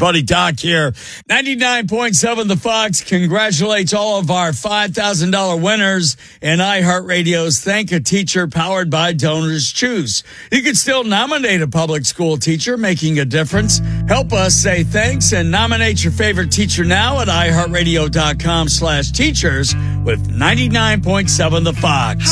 buddy Doc here. 99.7 The Fox congratulates all of our $5,000 winners in iHeartRadio's Thank a Teacher powered by Donors Choose. You can still nominate a public school teacher making a difference. Help us say thanks and nominate your favorite teacher now at iHeartRadio.com/teachers with 99.7 The Fox.